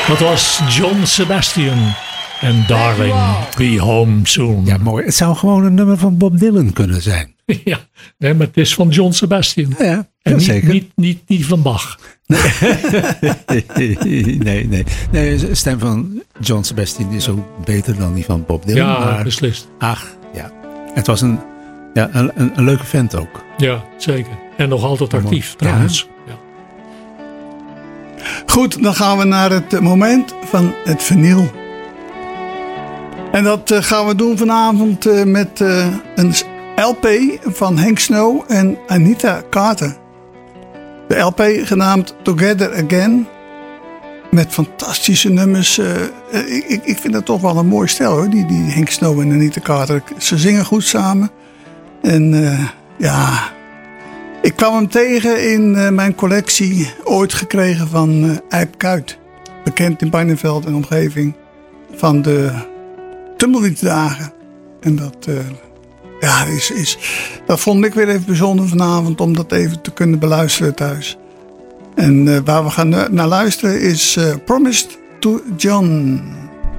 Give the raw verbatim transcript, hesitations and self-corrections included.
Dat was John Sebastian en Darling, Be Home Soon. Ja, mooi. Het zou gewoon een nummer van Bob Dylan kunnen zijn. Ja, nee, maar het is van John Sebastian. Ja, ja, en niet, zeker. Niet, niet, niet van Bach. Nee. nee, nee. nee, de stem van John Sebastian is ook beter dan die van Bob Dylan. Ja, maar, beslist. Ach, ja. Het was een, ja, een, een, een leuke vent ook. Ja, zeker. En nog altijd actief Ja. trouwens. Ja. Goed, dan gaan we naar het moment van het vinyl. En dat uh, gaan we doen vanavond uh, met uh, een L P van Hank Snow en Anita Carter. De L P genaamd Together Again. Met fantastische nummers. Uh, ik, ik, ik vind dat toch wel een mooi stel hoor. Die, die Hank Snow en Anita Carter. Ze zingen goed samen. En uh, ja... Ik kwam hem tegen in uh, mijn collectie. Ooit gekregen van uh, Eip Kuyt. Bekend in Barneveld en omgeving. Van de Tumbleweed-dagen. En dat... Uh, Ja, is, is, dat vond ik weer even bijzonder vanavond om dat even te kunnen beluisteren thuis. En uh, waar we gaan naar luisteren is uh, Promised to John.